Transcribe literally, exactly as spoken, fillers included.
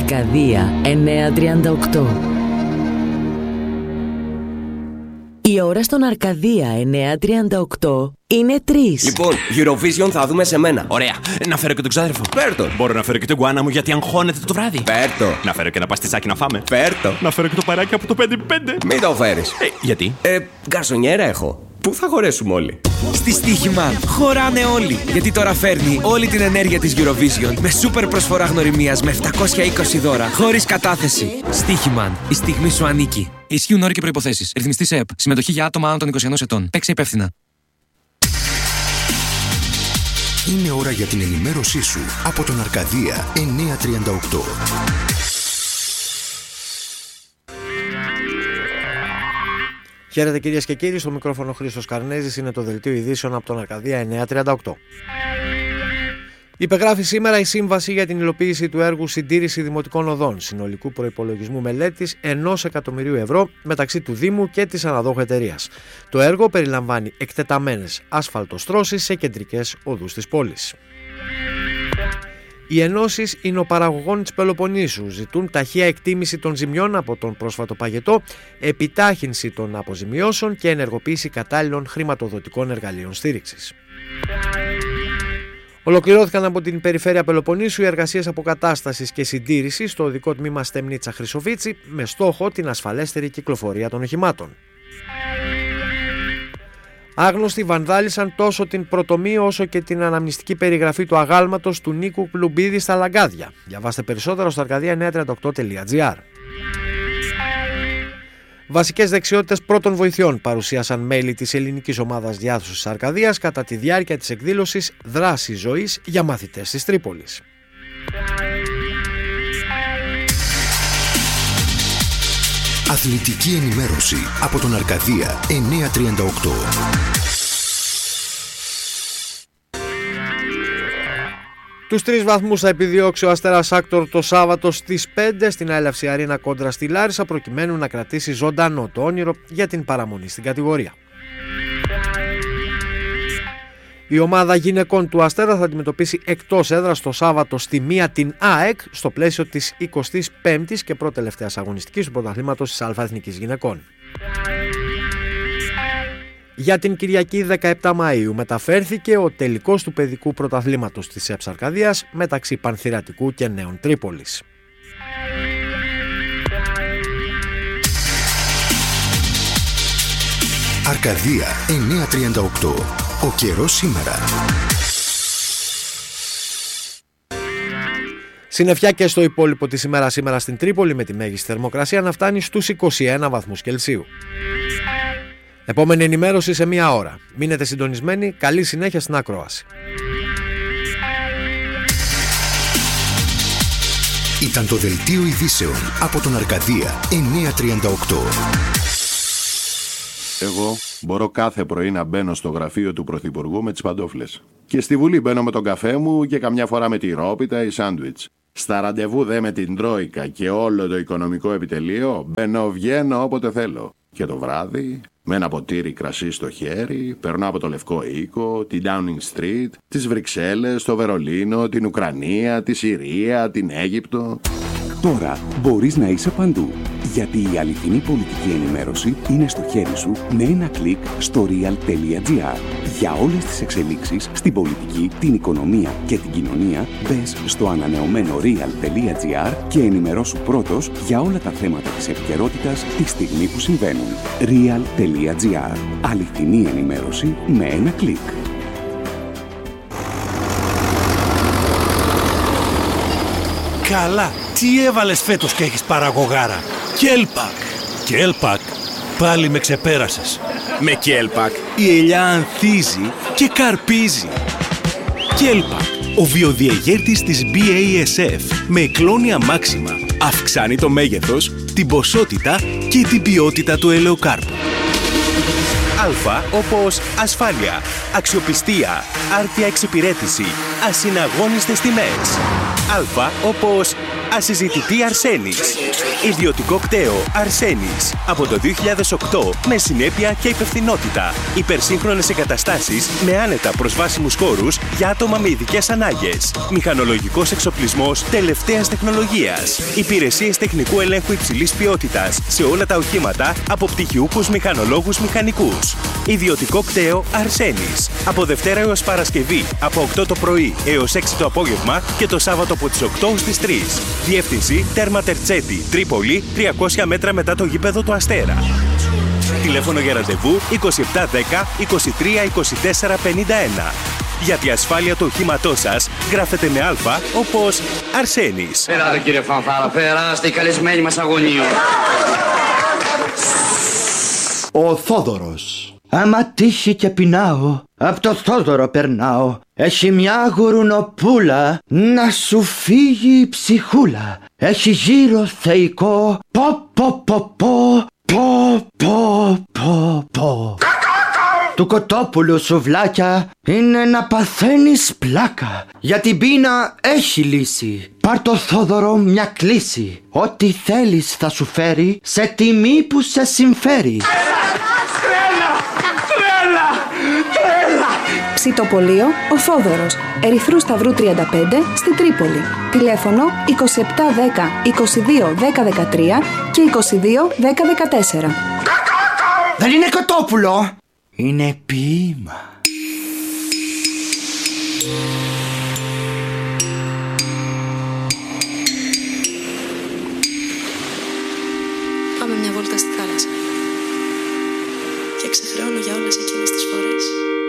Αρκαδία εννιακόσια τριάντα οκτώ. Η ώρα στον Αρκαδία εννιακόσια τριάντα οκτώ είναι τρεις. Λοιπόν, Eurovision θα δούμε σε μένα. Ωραία. Να φέρω και τον ξάδερφο. Φέρτο. Μπορώ να φέρω και τον γκουάνα μου γιατί αγχώνεται το βράδυ. Φέρτο. Να φέρω και ένα παστιτσάκι να φάμε. Φέρτο. Να φέρω και το παράκι από το πέντε πέντε. Μην το φέρεις. Ε, γιατί? Ε, γκαρσονιέρα έχω. Πού θα χωρέσουμε όλοι? Στη Στοίχημα χωράνε όλοι. Γιατί τώρα φέρνει όλη την ενέργεια της Eurovision με σούπερ προσφορά γνωριμίας με επτακόσια είκοσι δώρα χωρίς κατάθεση. Στοίχημα. Η στιγμή σου ανήκει. Ισχύουν όροι και προϋποθέσεις. Ρυθμιστής ΕΕΠ. Συμμετοχή για άτομα άνω των είκοσι ενός ετών. Παίξε υπεύθυνα. Είναι ώρα για την ενημέρωσή σου από τον Αρκαδία εννιακόσια τριάντα οκτώ. Χαίρετε κυρίες και κύριοι, στο μικρόφωνο Χρήστος Καρνέζης, είναι το δελτίο ειδήσεων από τον Αρκαδία εννιακόσια τριάντα οκτώ. Υπεγράφει σήμερα η σύμβαση για την υλοποίηση του έργου Συντήρηση Δημοτικών Οδών συνολικού προϋπολογισμού μελέτης ενός εκατομμυρίου ευρώ μεταξύ του Δήμου και της αναδόχου εταιρείας. Το έργο περιλαμβάνει εκτεταμένες ασφαλτοστρώσεις σε κεντρικές οδούς της πόλης. Οι ενώσεις εινοπαραγωγών της Πελοποννήσου ζητούν ταχεία εκτίμηση των ζημιών από τον πρόσφατο παγετό, επιτάχυνση των αποζημιώσεων και ενεργοποίηση κατάλληλων χρηματοδοτικών εργαλείων στήριξης. Ολοκληρώθηκαν από την περιφέρεια Πελοποννήσου οι εργασίες αποκατάστασης και συντήρησης στο οδικό τμήμα Στεμνίτσα Χρυσοβίτσι με στόχο την ασφαλέστερη κυκλοφορία των οχημάτων. Άγνωστοι βανδάλισαν τόσο την πρωτομή όσο και την αναμνηστική περιγραφή του αγάλματος του Νίκου Πλουμπίδη στα Λαγκάδια. Διαβάστε περισσότερα στο αρκαδία εννιακόσια τριάντα οκτώ τελεία τζι άρ. Βασικές δεξιότητες πρώτων βοηθειών παρουσίασαν μέλη της ελληνικής ομάδας διάσωσης Αρκαδίας κατά τη διάρκεια της εκδήλωσης «Δράση ζωής» για μαθητές της Τρίπολης. Αθλητική ενημέρωση από τον Αρκαδία εννιακόσια τριάντα οκτώ. Τους τρεις βαθμούς θα επιδιώξει ο Αστέρας Άκτορ το Σάββατο στις πέντε στην Άιλαυση Αρίνα κόντρα στη Λάρισα προκειμένου να κρατήσει ζωντανό το όνειρο για την παραμονή στην κατηγορία. Η ομάδα γυναικών του Αστέρα θα αντιμετωπίσει εκτός έδρας το Σάββατο στη μία την ΑΕΚ στο πλαίσιο της εικοστής πέμπτης και προτελευταίας αγωνιστικής του πρωταθλήματος της Α-Εθνικής Γυναικών. Για την Κυριακή δεκαεπτά Μαΐου μεταφέρθηκε ο τελικός του παιδικού πρωταθλήματος της ΕΠΣ Αρκαδίας μεταξύ Πανθυρατικού και Νέων Τρίπολης. Αρκαδία εννιακόσια τριάντα οκτώ. Ο καιρός σήμερα. Συννεφιά και στο υπόλοιπο της ημέρας σήμερα στην Τρίπολη με τη μέγιστη θερμοκρασία να φτάνει στους είκοσι ένα βαθμούς Κελσίου. Επόμενη ενημέρωση σε μία ώρα. Μείνετε συντονισμένοι. Καλή συνέχεια στην ακρόαση. Ήταν το δελτίο ειδήσεων από τον Αρκαδία εννιακόσια τριάντα οκτώ. Εγώ μπορώ κάθε πρωί να μπαίνω στο γραφείο του Πρωθυπουργού με τις παντόφλες. Και στη Βουλή μπαίνω με τον καφέ μου και καμιά φορά με τη ρόπιτα ή σάντουιτς. Στα ραντεβού δε με την Τρόικα και όλο το οικονομικό επιτελείο μπαίνω βγαίνω όποτε θέλω. Και το βράδυ, με ένα ποτήρι κρασί στο χέρι, περνάω από το Λευκό Οίκο, την Downing Street, τις Βρυξέλλες, το Βερολίνο, την Ουκρανία, τη Συρία, την Αίγυπτο. Τώρα μπορείς να είσαι παντού, γιατί η αληθινή πολιτική ενημέρωση είναι στο χέρι σου με ένα κλικ στο real τελεία τζι άρ. Για όλες τις εξελίξεις στην πολιτική, την οικονομία και την κοινωνία, μπες στο ανανεωμένο real τελεία τζι άρ και ενημερώσου πρώτος για όλα τα θέματα της επικαιρότητας τη στιγμή που συμβαίνουν. real τελεία τζι άρ. Αληθινή ενημέρωση με ένα κλικ. Καλά, τι έβαλες φέτος και έχεις παραγωγάρα? Κέλπακ. Κέλπακ, πάλι με ξεπέρασες. Με Κέλπακ η ελιά ανθίζει και καρπίζει. Κέλπακ, ο βιοδιεγέρτης της μπι έι ες εφ με κλόνια μάξιμα. Αυξάνει το μέγεθος, την ποσότητα και την ποιότητα του ελαιοκάρπου. Α όπως ασφάλεια, αξιοπιστία, άρτια εξυπηρέτηση, ασυναγώνιστες τιμές. Α όπως ασυζητητή Αρσένης. Ιδιωτικό κτέο Αρσένης. Από το δύο χιλιάδες οκτώ με συνέπεια και υπευθυνότητα. Υπερσύγχρονες εγκαταστάσεις με άνετα προσβάσιμους χώρους για άτομα με ειδικές ανάγκες. Μηχανολογικός εξοπλισμός τελευταίας τεχνολογίας. Υπηρεσίες τεχνικού ελέγχου υψηλής ποιότητας σε όλα τα οχήματα από πτυχιούχους μηχανολόγους μηχανικούς. Ιδιωτικό κτέο Αρσένης. Από Δευτέρα έως Παρασκευή από οκτώ το πρωί έως έξι το απόγευμα και το Σάββατο από τις οκτώ στις τρεις. Διεύθυνση Τέρμα Τερτσέτη, Τρίπολη, τριακόσια μέτρα μετά το γήπεδο του Αστέρα. Τηλέφωνο για ραντεβού είκοσι επτά δέκα είκοσι τρία είκοσι τέσσερα πενήντα ένα. Για τη ασφάλεια του οχήματός σας γράφετε με Α όπως Αρσένης. Περάτε κύριε Φανφάρα, περάστε οι καλεσμένοι μας αγωνίων. Ο Θόδωρος. Άμα τύχει και πεινάω, απ' το Θόδωρο περνάω. Έχει μια γουρουνοπούλα, να σου φύγει η ψυχούλα. Έχει γύρω θεϊκό, πο πο πο πο, πο πο πο πο. Του κοτόπουλου σουβλάκια είναι να παθαίνεις πλάκα. Για την πείνα έχει λύση. Πάρ' το Θόδωρο μια κλίση. Ό,τι θέλεις θα σου φέρει σε τιμή που σε συμφέρει. Ψητοπολείο Ο Θόδωρος, Ερυθρού Σταυρού τριάντα πέντε στη Τρίπολη. Τηλέφωνο είκοσι επτά δέκα είκοσι δύο δέκα δεκατρία και είκοσι δύο δέκα δεκατέσσερα. Δεν είναι κοτόπουλο, είναι ποίημα.